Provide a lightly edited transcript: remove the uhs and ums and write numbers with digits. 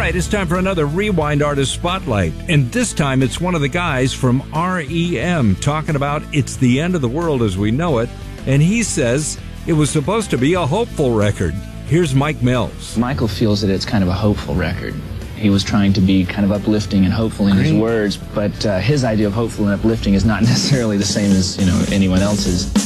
right, it's time for another Rewind Artist Spotlight. And this time it's one of the guys from REM talking about It's the End of the World as We Know It. And he says it was supposed to be a hopeful record. Here's Mike Mills. Michael feels that it's kind of a hopeful record. He was trying to be kind of uplifting and hopeful in his words, but his idea of hopeful and uplifting is not necessarily the same as, anyone else's.